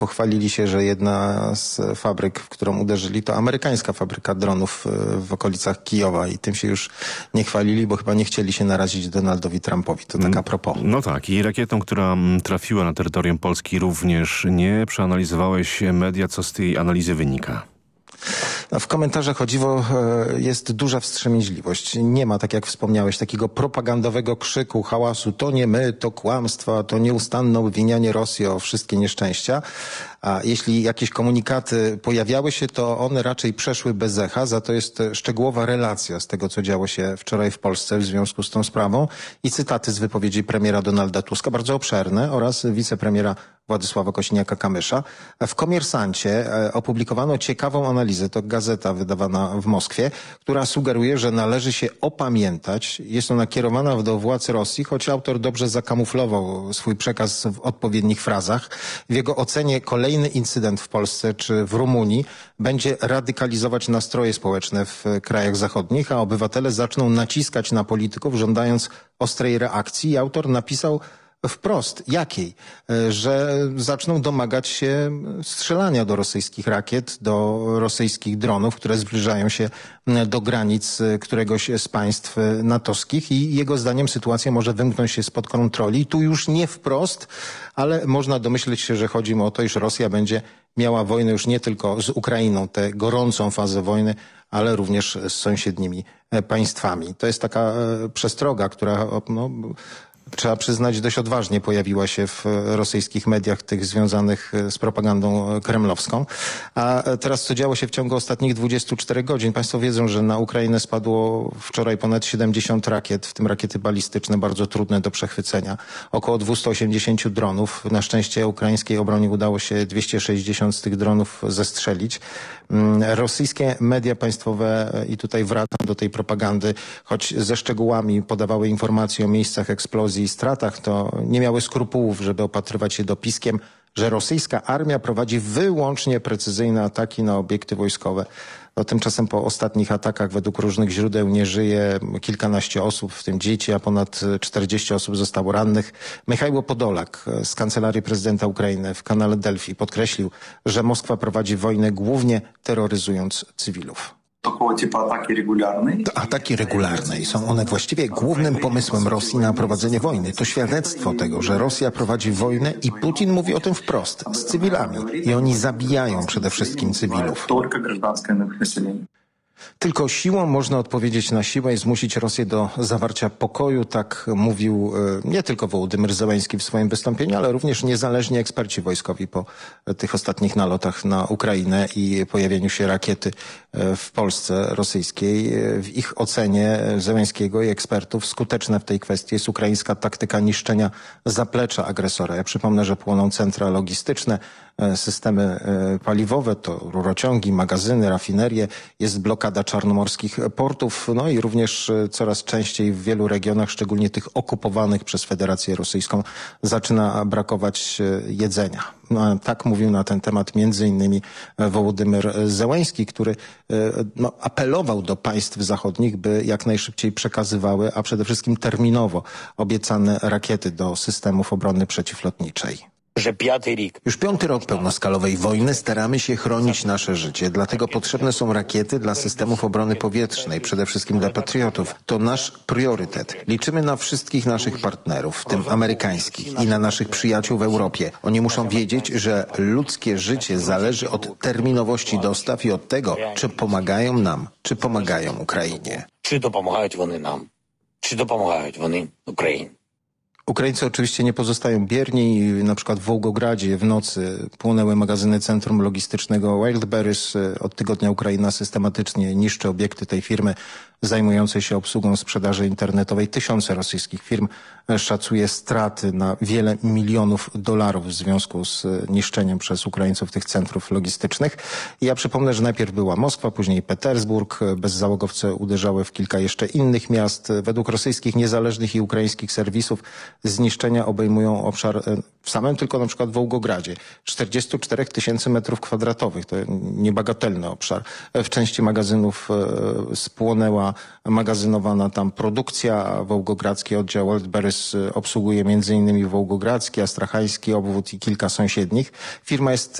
Pochwalili się, że jedna z fabryk, w którą uderzyli, to amerykańska fabryka dronów w okolicach Kijowa i tym się już nie chwalili, bo chyba nie chcieli się narazić Donaldowi Trumpowi. To tak a propos. No tak, i rakietą, która trafiła na terytorium Polski również nie. Przeanalizowałeś media, co z tej analizy wynika? W komentarzach o dziwo jest duża wstrzemięźliwość. Nie ma, tak jak wspomniałeś, takiego propagandowego krzyku, hałasu. To nie my, to kłamstwa, to nieustanne obwinianie Rosji o wszystkie nieszczęścia. A jeśli jakieś komunikaty pojawiały się, to one raczej przeszły bez echa. Za to jest szczegółowa relacja z tego, co działo się wczoraj w Polsce w związku z tą sprawą i cytaty z wypowiedzi premiera Donalda Tuska, bardzo obszerne, oraz wicepremiera Władysława Kosiniaka-Kamysza. W Komiersancie opublikowano ciekawą analizę, to gazeta wydawana w Moskwie, która sugeruje, że należy się opamiętać. Jest ona kierowana do władz Rosji, choć autor dobrze zakamuflował swój przekaz w odpowiednich frazach. W jego ocenie kolejny incydent w Polsce czy w Rumunii będzie radykalizować nastroje społeczne w krajach zachodnich, a obywatele zaczną naciskać na polityków, żądając ostrej reakcji. I autor napisał wprost, jakiej? Że zaczną domagać się strzelania do rosyjskich rakiet, do rosyjskich dronów, które zbliżają się do granic któregoś z państw natowskich i jego zdaniem sytuacja może wymknąć się spod kontroli. Tu już nie wprost, ale można domyśleć się, że chodzi mu o to, iż Rosja będzie miała wojnę już nie tylko z Ukrainą, tę gorącą fazę wojny, ale również z sąsiednimi państwami. To jest taka przestroga, która trzeba przyznać, dość odważnie pojawiła się w rosyjskich mediach, tych związanych z propagandą kremlowską. A teraz co działo się w ciągu ostatnich 24 godzin? Państwo wiedzą, że na Ukrainę spadło wczoraj ponad 70 rakiet, w tym rakiety balistyczne, bardzo trudne do przechwycenia. Około 280 dronów. Na szczęście ukraińskiej obronie udało się 260 z tych dronów zestrzelić. Rosyjskie media państwowe, i tutaj wracam do tej propagandy, choć ze szczegółami podawały informacje o miejscach eksplozji i stratach, to nie miały skrupułów, żeby opatrywać się dopiskiem, że rosyjska armia prowadzi wyłącznie precyzyjne ataki na obiekty wojskowe. No, tymczasem po ostatnich atakach według różnych źródeł nie żyje kilkanaście osób, w tym dzieci, a ponad 40 osób zostało rannych. Michajło Podolak z Kancelarii Prezydenta Ukrainy w kanale Delfi podkreślił, że Moskwa prowadzi wojnę głównie terroryzując cywilów. Ataki regularne i są one właściwie głównym pomysłem Rosji na prowadzenie wojny. To świadectwo tego, że Rosja prowadzi wojnę i Putin mówi o tym wprost, z cywilami. I oni zabijają przede wszystkim cywilów. Tylko siłą można odpowiedzieć na siłę i zmusić Rosję do zawarcia pokoju. Tak mówił nie tylko Wołodymyr Zełenski w swoim wystąpieniu, ale również niezależni eksperci wojskowi po tych ostatnich nalotach na Ukrainę i pojawieniu się rakiety w Polsce rosyjskiej. W ich ocenie Zełenskiego i ekspertów skuteczna w tej kwestii jest ukraińska taktyka niszczenia zaplecza agresora. Ja przypomnę, że płoną centra logistyczne, systemy paliwowe, to rurociągi, magazyny, rafinerie, jest blokada czarnomorskich portów, no i również coraz częściej w wielu regionach, szczególnie tych okupowanych przez Federację Rosyjską, zaczyna brakować jedzenia. No, tak mówił na ten temat między innymi Wołodymyr Zełenski, który apelował do państw zachodnich, by jak najszybciej przekazywały, a przede wszystkim terminowo obiecane rakiety do systemów obrony przeciwlotniczej. Już 5. rok pełnoskalowej wojny staramy się chronić nasze życie, dlatego potrzebne są rakiety dla systemów obrony powietrznej, przede wszystkim dla patriotów. To nasz priorytet. Liczymy na wszystkich naszych partnerów, w tym amerykańskich, i na naszych przyjaciół w Europie. Oni muszą wiedzieć, że ludzkie życie zależy od terminowości dostaw i od tego, czy pomagają nam, czy pomagają Ukrainie. Czy dopomagają oni nam, czy dopomagają oni Ukrainie. Ukraińcy oczywiście nie pozostają bierni. Na przykład w Wołgogradzie w nocy płonęły magazyny centrum logistycznego Wildberries. Od tygodnia Ukraina systematycznie niszczy obiekty tej firmy zajmującej się obsługą sprzedaży internetowej. Tysiące rosyjskich firm szacuje straty na wiele milionów dolarów w związku z niszczeniem przez Ukraińców tych centrów logistycznych. I ja przypomnę, że najpierw była Moskwa, później Petersburg. Bezzałogowce uderzały w kilka jeszcze innych miast. Według rosyjskich niezależnych i ukraińskich serwisów zniszczenia obejmują obszar w samym tylko na przykład w Wołgogradzie 44 000 metrów kwadratowych. To niebagatelny obszar. W części magazynów spłonęła magazynowana tam produkcja, a wołgogradzki oddział Wildberries obsługuje m.in. wołgogradzki, astrachański obwód i kilka sąsiednich. Firma jest